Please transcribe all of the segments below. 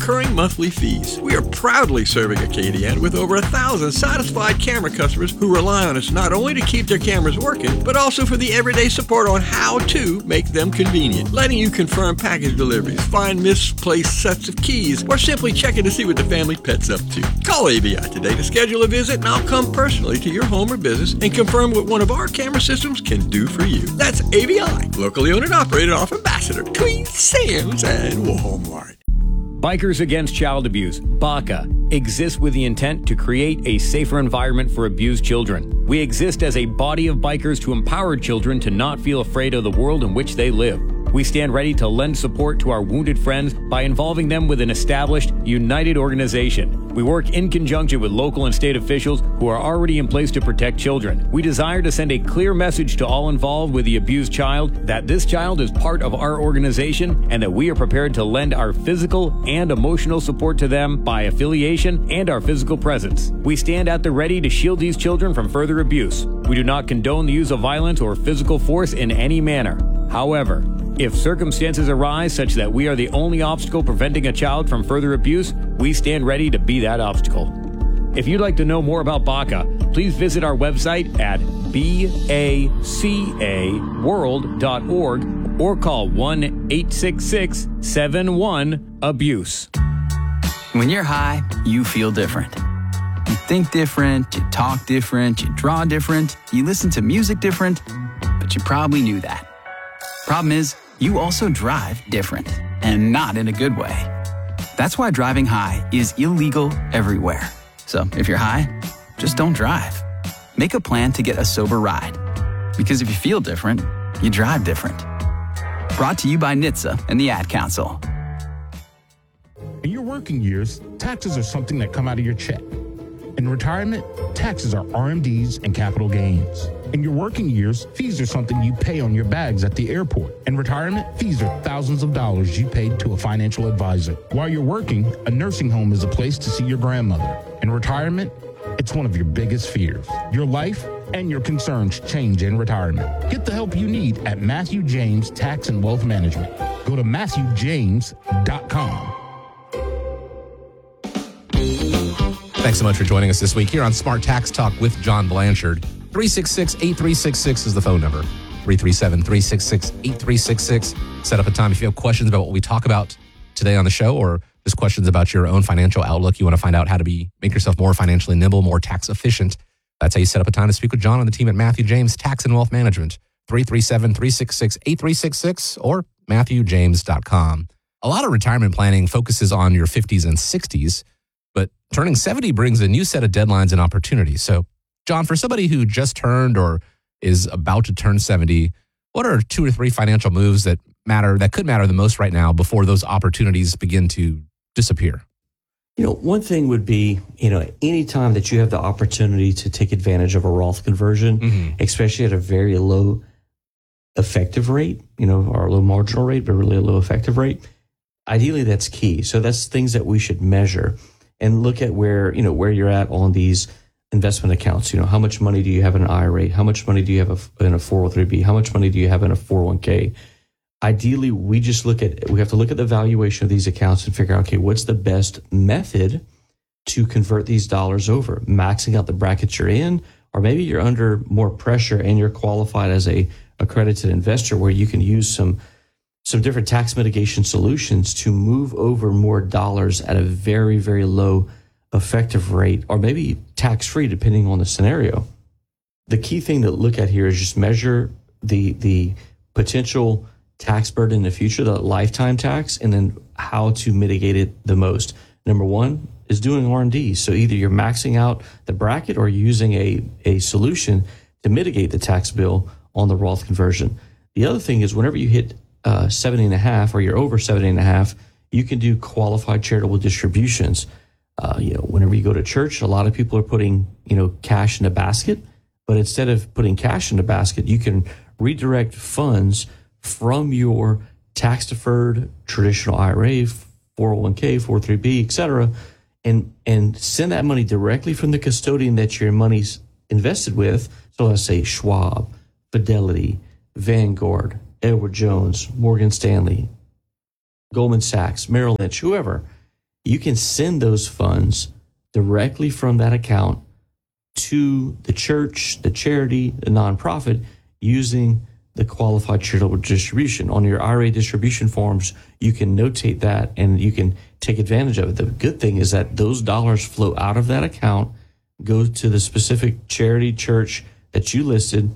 recurring monthly fees. We are proudly serving Acadiana with over 1,000 satisfied camera customers who rely on us not only to keep their cameras working, but also for the everyday support on how to make them convenient. Letting you confirm package deliveries, find misplaced sets of keys, or simply checking to see what the family pet's up to. Call AVI today to schedule a visit, and I'll come personally to your home or business and confirm what one of our camera systems can do for you. That's AVI, locally owned and operated off Ambassador, between Sam's and Walmart. Bikers Against Child Abuse, BACA, exists with the intent to create a safer environment for abused children. We exist as a body of bikers to empower children to not feel afraid of the world in which they live. We stand ready to lend support to our wounded friends by involving them with an established, united organization. We work in conjunction with local and state officials who are already in place to protect children. We desire to send a clear message to all involved with the abused child that this child is part of our organization and that we are prepared to lend our physical and emotional support to them by affiliation and our physical presence. We stand at the ready to shield these children from further abuse. We do not condone the use of violence or physical force in any manner. However, if circumstances arise such that we are the only obstacle preventing a child from further abuse, we stand ready to be that obstacle. If you'd like to know more about BACA, please visit our website at bacaworld.org or call 1-866-71-ABUSE. When you're high, you feel different. You think different, you talk different, you draw different, you listen to music different, but you probably knew that. Problem is, you also drive different, and not in a good way. That's why driving high is illegal everywhere. So if you're high, just don't drive. Make a plan to get a sober ride. Because if you feel different, you drive different. Brought to you by NHTSA and the Ad Council. In your working years, taxes are something that come out of your check. In retirement, taxes are RMDs and capital gains. In your working years, fees are something you pay on your bags at the airport. In retirement, fees are thousands of dollars you paid to a financial advisor. While you're working, a nursing home is a place to see your grandmother. In retirement, it's one of your biggest fears. Your life and your concerns change in retirement. Get the help you need at Matthew James Tax and Wealth Management. Go to MatthewJames.com. Thanks so much for joining us this week here on Smart Tax Talk with John Blanchard. 366-8366 is the phone number. 337-366-8366. Set up a time if you have questions about what we talk about today on the show, or just questions about your own financial outlook. You want to find out how to make yourself more financially nimble, more tax efficient. That's how you set up a time to speak with John and the team at Matthew James Tax and Wealth Management. 337-366-8366 or MatthewJames.com. A lot of retirement planning focuses on your 50s and 60s, but turning 70 brings a new set of deadlines and opportunities. So, John, for somebody who just turned or is about to turn 70, what are 2 or 3 financial moves that could matter the most right now before those opportunities begin to disappear? One thing would be, any time that you have the opportunity to take advantage of a Roth conversion, especially at a very low effective rate, or a low marginal rate, but really a low effective rate, ideally that's key. So that's things that we should measure and look at where you're at on these investment accounts. How much money do you have in an IRA? How much money do you have in a 403B? How much money do you have in a 401k? Ideally, we have to look at the valuation of these accounts and figure out, okay, what's the best method to convert these dollars over? Maxing out the brackets you're in, or maybe you're under more pressure and you're qualified as a accredited investor where you can use some different tax mitigation solutions to move over more dollars at a very, very low effective rate, or maybe tax-free depending on the scenario. The key thing to look at here is just measure the potential tax burden in the future, the lifetime tax, and then how to mitigate it the most. Number one is doing R&D. So either you're maxing out the bracket or using a solution to mitigate the tax bill on the Roth conversion. The other thing is whenever you hit 70.5 or you're over 70.5, you can do qualified charitable distributions. Whenever you go to church, a lot of people are putting, cash in a basket, but instead of putting cash in a basket, you can redirect funds from your tax-deferred traditional IRA, 401k, 403b, et cetera, and send that money directly from the custodian that your money's invested with. So let's say Schwab, Fidelity, Vanguard, Edward Jones, Morgan Stanley, Goldman Sachs, Merrill Lynch, whoever. you can send those funds directly from that account to the church, the charity, the nonprofit, using the qualified charitable distribution. On your IRA distribution forms, you can notate that and you can take advantage of it. The good thing is that those dollars flow out of that account, go to the specific charity, church that you listed,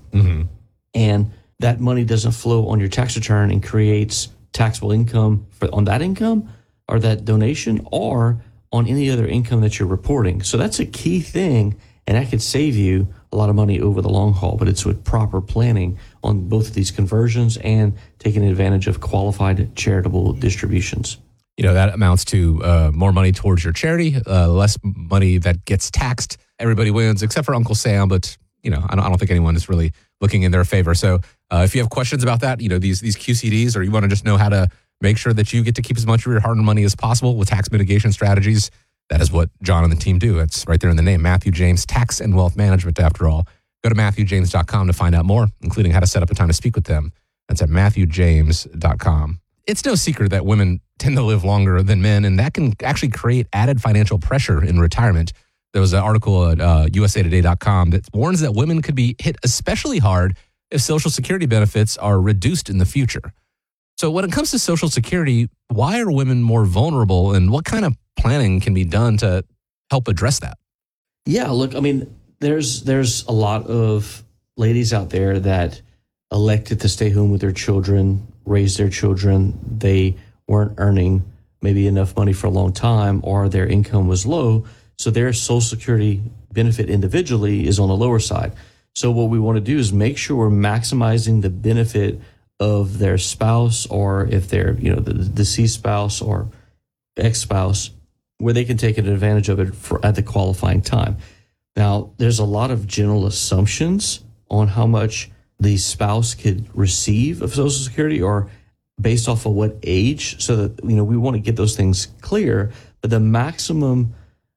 and that money doesn't flow on your tax return and creates taxable income on that income or that donation or on any other income that you're reporting. So that's a key thing, and that could save you a lot of money over the long haul, but it's with proper planning on both of these conversions and taking advantage of qualified charitable distributions. You know, that amounts to more money towards your charity, less money that gets taxed. Everybody wins except for Uncle Sam, but, you know, I don't think anyone is really looking in their favor. So if you have questions about that, you know, these QCDs, or you want to just know how to make sure that you get to keep as much of your hard-earned money as possible with tax mitigation strategies, that is what John and the team do. It's right there in the name, Matthew James Tax and Wealth Management, after all. Go to MatthewJames.com to find out more, including how to set up a time to speak with them. That's at MatthewJames.com. It's no secret that women tend to live longer than men, and that can actually create added financial pressure in retirement. There was an article at USAtoday.com that warns that women could be hit especially hard if Social Security benefits are reduced in the future. So when it comes to Social Security, why are women more vulnerable, and what kind of planning can be done to help address that? Yeah, look, I mean, there's a lot of ladies out there that elected to stay home with their children, raise their children. They weren't earning maybe enough money for a long time, or their income was low, so their Social Security benefit individually is on the lower side. So what we want to do is make sure we're maximizing the benefit of their spouse, or if they're, you know, the deceased spouse or ex-spouse, where they can take advantage of it at the qualifying time. Now, there's a lot of general assumptions on how much the spouse could receive of Social Security, or based off of what age, so that, you know, we want to get those things clear. But the maximum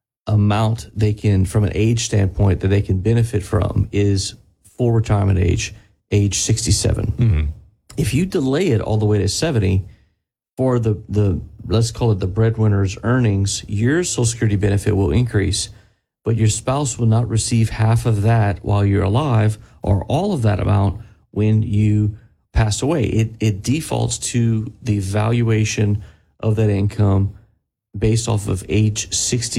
amount they can, from an age standpoint, that they can benefit from is full retirement age 67. Mm-hmm. If you delay it all the way to 70, for the let's call it the breadwinner's earnings, your Social Security benefit will increase, but your spouse will not receive half of that while you're alive, or all of that amount when you pass away. It defaults to the valuation of that income based off of age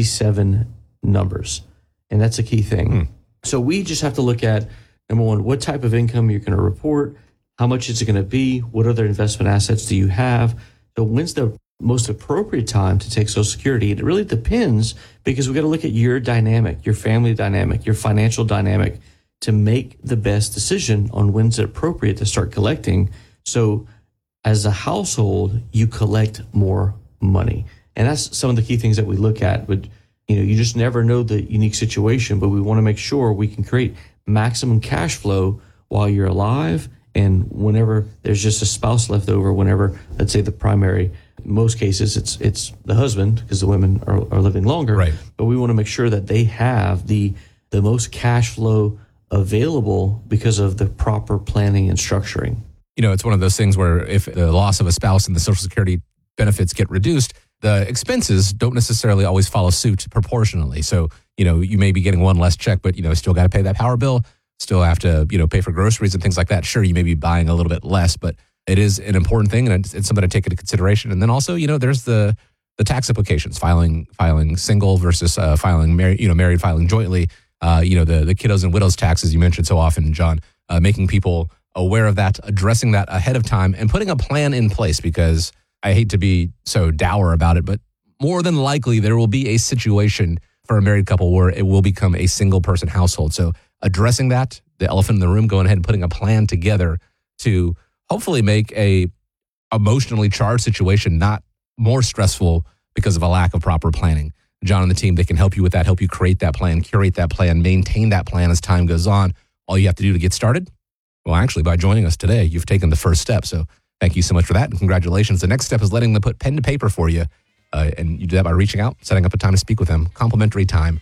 67 numbers. And that's a key thing. So we just have to look at, number one, what type of income you're going to report, how much is it going to be, what other investment assets do you have. So when's the most appropriate time to take Social Security? It really depends, because we've got to look at your dynamic, your family dynamic, your financial dynamic, to make the best decision on when's it appropriate to start collecting. So as a household, you collect more money. And that's some of the key things that we look at. But, you know, you just never know the unique situation, but we want to make sure we can create maximum cash flow while you're alive, and whenever there's just a spouse left over, whenever, let's say, the primary, in most cases, it's the husband, because the women are living longer. Right. But we want to make sure that they have the most cash flow available because of the proper planning and structuring. You know, it's one of those things where if the loss of a spouse and the Social Security benefits get reduced, the expenses don't necessarily always follow suit proportionally. So, you know, you may be getting one less check, but, you know, still got to pay that power bill, still have to, you know, pay for groceries and things like that. Sure, you may be buying a little bit less, but it is an important thing, and it's something to take into consideration. And then also, you know, there's the tax implications, filing single versus married filing jointly. You know, the kiddos and widows taxes you mentioned so often, John, making people aware of that, addressing that ahead of time, and putting a plan in place, because I hate to be so dour about it, but more than likely there will be a situation for a married couple where it will become a single person household. So addressing that, the elephant in the room, going ahead and putting a plan together to hopefully make a emotionally charged situation not more stressful because of a lack of proper planning. John and the team, they can help you with that, help you create that plan, curate that plan, maintain that plan as time goes on. All you have to do to get started, well, actually, by joining us today, you've taken the first step. So thank you so much for that, and congratulations. The next step is letting them put pen to paper for you, and you do that by reaching out, setting up a time to speak with them. Complimentary time,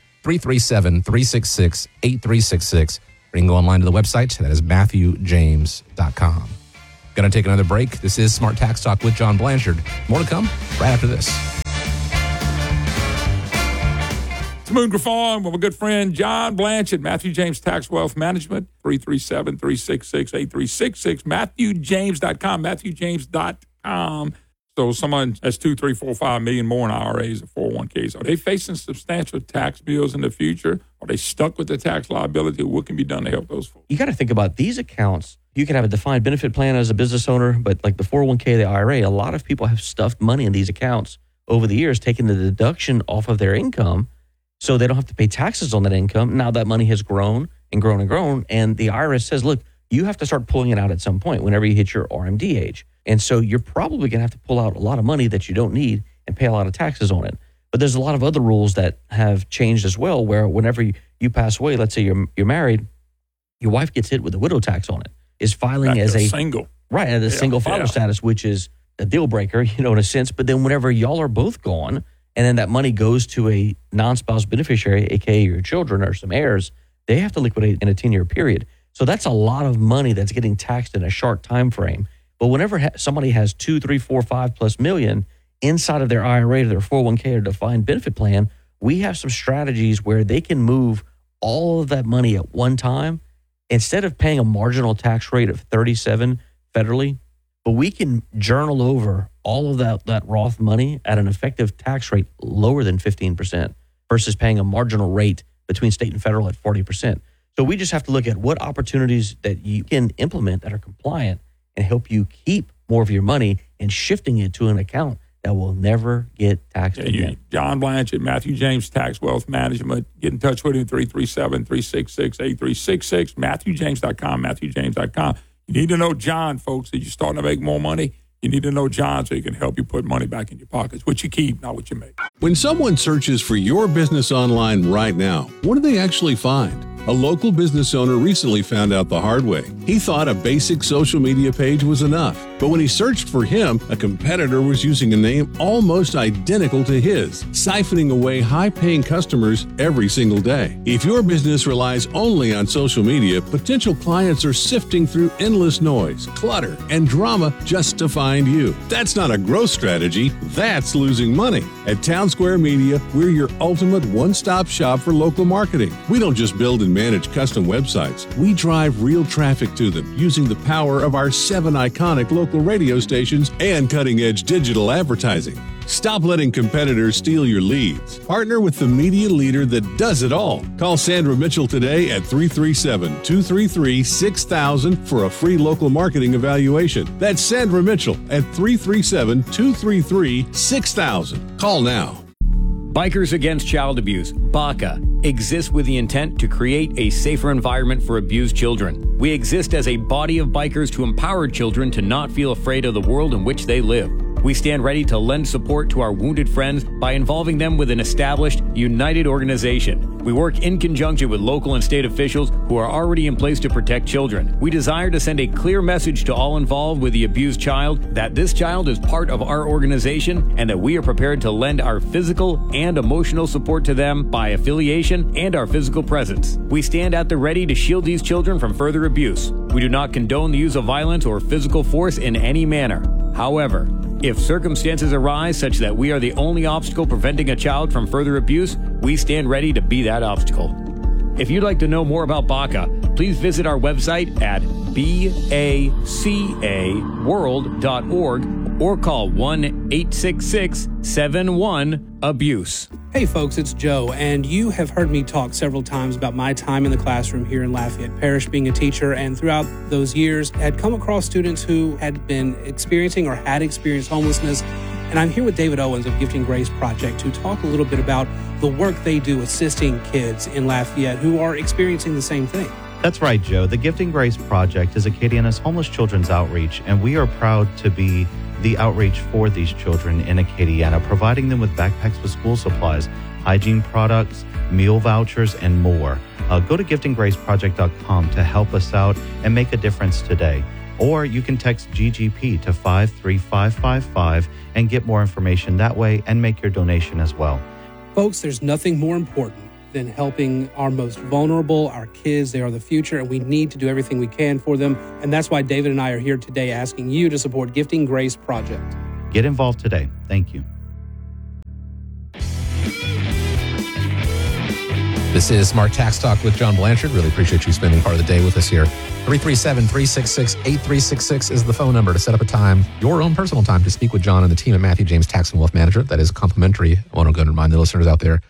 337-366-8366. Or you can go online to the website. That is MatthewJames.com. Going to take another break. This is Smart Tax Talk with John Blanchard. More to come right after this. Smooth Reform with my good friend John Blanchett, Matthew James Tax Wealth Management, 337-366-8366, MatthewJames.com, MatthewJames.com. So someone has 2, 3, 4, 5 million more in IRAs and 401ks. Are they facing substantial tax bills in the future? Are they stuck with the tax liability? What can be done to help those folks? You got to think about these accounts. You can have a defined benefit plan as a business owner, but like the 401k, the IRA, a lot of people have stuffed money in these accounts over the years, taking the deduction off of their income so they don't have to pay taxes on that income. Now that money has grown and grown and grown, and the IRS says, look, you have to start pulling it out at some point whenever you hit your RMD age. And so you're probably going to have to pull out a lot of money that you don't need and pay a lot of taxes on it. But there's a lot of other rules that have changed as well, where whenever you pass away, let's say you're married, your wife gets hit with a widow tax on it. Is filing as a single. Right, as a single filer status, which is a deal breaker, in a sense. But then whenever y'all are both gone, and then that money goes to a non-spouse beneficiary, aka your children or some heirs, they have to liquidate in a 10-year period. So that's a lot of money that's getting taxed in a short time frame. But whenever somebody has 2, 3, 4, 5+ million inside of their IRA, their 401k or defined benefit plan, we have some strategies where they can move all of that money at one time instead of paying a marginal tax rate of 37 federally. But we can journal over all of that Roth money at an effective tax rate lower than 15% versus paying a marginal rate between state and federal at 40%. So we just have to look at what opportunities that you can implement that are compliant and help you keep more of your money and shifting it to an account that will never get taxed again. John Blanchett, Matthew James Tax Wealth Management. Get in touch with him, 337-366-8366, MatthewJames.com, MatthewJames.com. You need to know John, folks. If you're starting to make more money, you need to know John so he can help you put money back in your pockets. What you keep, not what you make. When someone searches for your business online right now, what do they actually find? A local business owner recently found out the hard way. He thought a basic social media page was enough, but when he searched for him, a competitor was using a name almost identical to his, siphoning away high-paying customers every single day. If your business relies only on social media, potential clients are sifting through endless noise, clutter, and drama just to find you. That's not a growth strategy, that's losing money. At Town Square Media, we're your ultimate one-stop shop for local marketing. We don't just build and manage custom websites. We drive real traffic to them using the power of our 7 iconic local radio stations and cutting-edge digital advertising. Stop letting competitors steal your leads. Partner with the media leader that does it all. Call Sandra Mitchell today at 337-233-6000 for a free local marketing evaluation. That's Sandra Mitchell at 337-233-6000. Call now. Bikers Against Child Abuse, BACA, exists with the intent to create a safer environment for abused children. We exist as a body of bikers to empower children to not feel afraid of the world in which they live. We stand ready to lend support to our wounded friends by involving them with an established, united organization. We work in conjunction with local and state officials who are already in place to protect children. We desire to send a clear message to all involved with the abused child that this child is part of our organization and that we are prepared to lend our physical and emotional support to them by affiliation and our physical presence. We stand at the ready to shield these children from further abuse. We do not condone the use of violence or physical force in any manner. However, if circumstances arise such that we are the only obstacle preventing a child from further abuse, we stand ready to be that obstacle. If you'd like to know more about BACA, please visit our website at bacaworld.org or call 1-866-71-ABUSE. Hey folks, it's Joe, and you have heard me talk several times about my time in the classroom here in Lafayette Parish being a teacher, and throughout those years had come across students who had been experiencing or had experienced homelessness. And I'm here with David Owens of Gifting Grace Project to talk a little bit about the work they do assisting kids in Lafayette who are experiencing the same thing. That's right, Joe. The Gifting Grace Project is Acadiana's homeless children's outreach, and we are proud to be the outreach for these children in Acadiana, providing them with backpacks with school supplies, hygiene products, meal vouchers, and more. Go to giftinggraceproject.com to help us out and make a difference today. Or you can text GGP to 53555 and get more information that way and make your donation as well. Folks, there's nothing more important than helping our most vulnerable, our kids. They are the future, and we need to do everything we can for them. And that's why David and I are here today asking you to support Gifting Grace Project. Get involved today. Thank you. This is Smart Tax Talk with John Blanchard. Really appreciate you spending part of the day with us here. 337-366-8366 is the phone number to set up a time, your own personal time, to speak with John and the team at Matthew James Tax and Wealth Management. That is complimentary. I want to go to remind the listeners out there,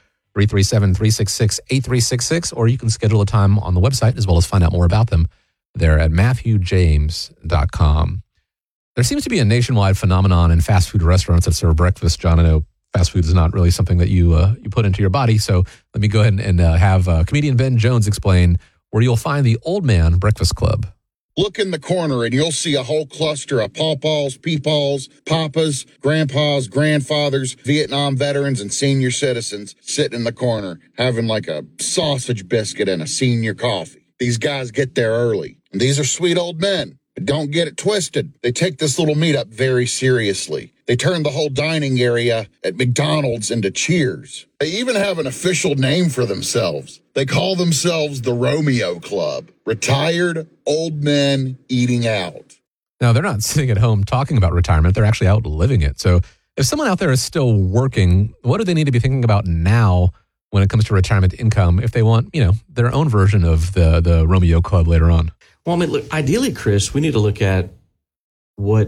337-366-8366, or you can schedule a time on the website as well as find out more about them there at MatthewJames.com. There seems to be a nationwide phenomenon in fast food restaurants that serve breakfast. John, I know fast food is not really something that you put into your body, so let me go ahead and have comedian Ben Jones explain where you'll find the Old Man Breakfast Club. Look in the corner and you'll see a whole cluster of pawpaws, peepaws, papas, grandpas, grandfathers, Vietnam veterans, and senior citizens sitting in the corner having like a sausage biscuit and a senior coffee. These guys get there early, and these are sweet old men. But don't get it twisted. They take this little meetup very seriously. They turn the whole dining area at McDonald's into Cheers. They even have an official name for themselves. They call themselves the Romeo Club. Retired old men eating out. Now, they're not sitting at home talking about retirement. They're actually out living it. So if someone out there is still working, what do they need to be thinking about now when it comes to retirement income if they want, their own version of the Romeo Club later on? Well, I mean, look, ideally, Chris, we need to look at what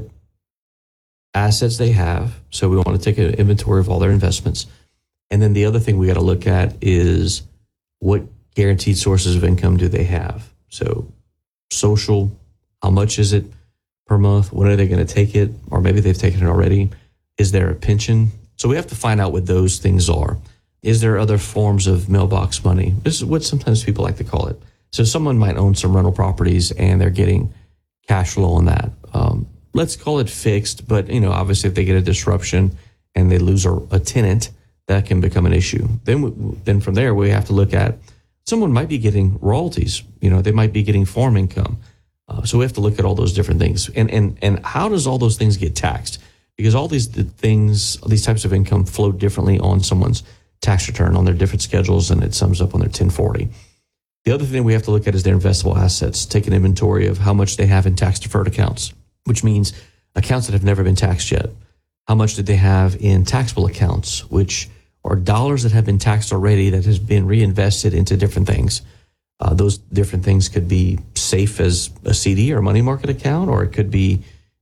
assets they have. So we want to take an inventory of all their investments. And then the other thing we got to look at is what guaranteed sources of income do they have? So social, how much is it per month? When are they going to take it? Or maybe they've taken it already. Is there a pension? So we have to find out what those things are. Is there other forms of mailbox money? This is what sometimes people like to call it. So someone might own some rental properties and they're getting cash flow on that. Let's call it fixed, but obviously if they get a disruption and they lose a tenant, that can become an issue. Then from there, we have to look at someone might be getting royalties. They might be getting farm income. So we have to look at all those different things. And how does all those things get taxed? Because all these types of income flow differently on someone's tax return on their different schedules, and it sums up on their 1040. The other thing we have to look at is their investable assets. Take an inventory of how much they have in tax-deferred accounts, which means accounts that have never been taxed yet. How much did they have in taxable accounts, which are dollars that have been taxed already that has been reinvested into different things. Those different things could be safe as a CD or a money market account, or it could be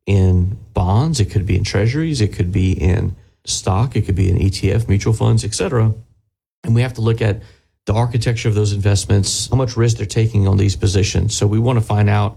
in bonds, it could be in treasuries, it could be in stock, it could be in ETF, mutual funds, etc. And we have to look at the architecture of those investments, how much risk they're taking on these positions. So we want to find out,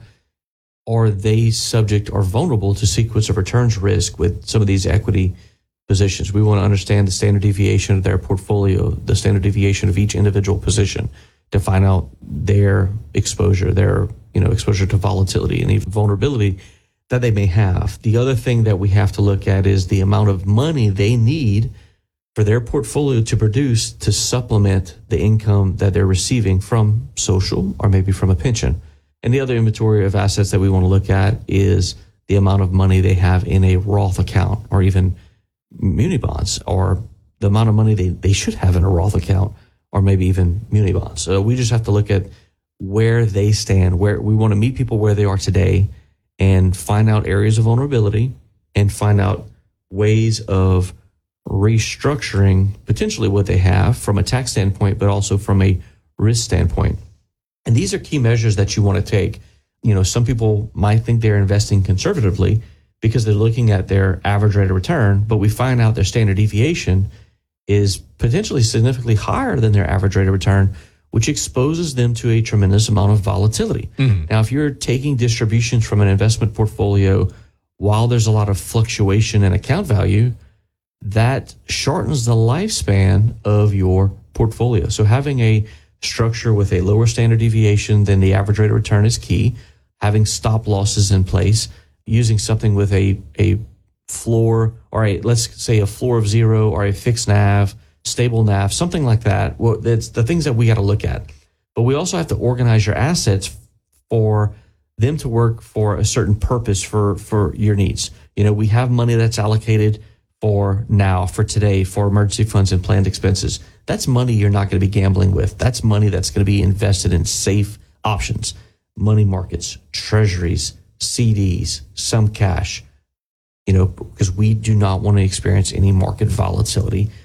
are they subject or vulnerable to sequence of returns risk with some of these equity positions? We want to understand the standard deviation of their portfolio, the standard deviation of each individual position to find out their exposure, their exposure to volatility and even vulnerability that they may have. The other thing that we have to look at is the amount of money they need for their portfolio to produce to supplement the income that they're receiving from social or maybe from a pension. And the other inventory of assets that we want to look at is the amount of money they have in a Roth account or even muni bonds, or the amount of money they should have in a Roth account or maybe even muni bonds. So we just have to look at where they stand, where we want to meet people where they are today and find out areas of vulnerability and find out ways of restructuring potentially what they have from a tax standpoint, but also from a risk standpoint. And these are key measures that you want to take. Some people might think they're investing conservatively because they're looking at their average rate of return, but we find out their standard deviation is potentially significantly higher than their average rate of return, which exposes them to a tremendous amount of volatility. Mm-hmm. Now, if you're taking distributions from an investment portfolio while there's a lot of fluctuation in account value, that shortens the lifespan of your portfolio. So having a structure with a lower standard deviation than the average rate of return is key. Having stop losses in place, using something with a floor, or let's say a floor of 0 or a fixed NAV, stable NAV, something like that. Well, that's the things that we got to look at. But we also have to organize your assets for them to work for a certain purpose for your needs. We have money that's allocated for now, for today, for emergency funds and planned expenses. That's money you're not going to be gambling with. That's money that's going to be invested in safe options, money markets, treasuries, CDs, some cash, because we do not want to experience any market volatility